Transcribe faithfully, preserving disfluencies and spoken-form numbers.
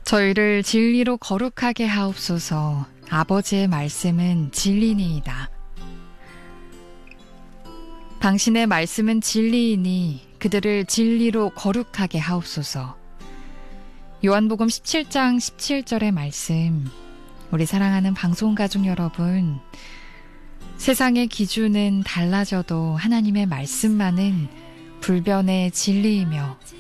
저희를 진리로 거룩하게 하옵소서. 아버지의 말씀은 진리니이다. 당신의 말씀은 진리이니 그들을 진리로 거룩하게 하옵소서. 요한복음 십칠 장 십칠 절의 말씀, 우리 사랑하는 방송가족 여러분, 세상의 기준은 달라져도 하나님의 말씀만은 불변의 진리이며